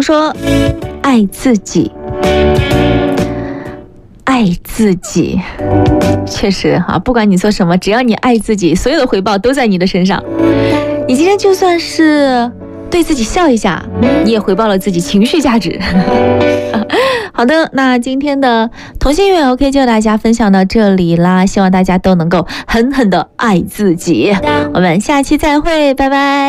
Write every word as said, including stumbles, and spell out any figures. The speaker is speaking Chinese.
说爱自己，爱自己，确实哈，不管你做什么，只要你爱自己，所有的回报都在你的身上。你今天就算是对自己笑一下，你也回报了自己情绪价值。好的，那今天的同心圆 OK 就大家分享到这里啦，希望大家都能够狠狠的爱自己。我们下期再会，拜拜。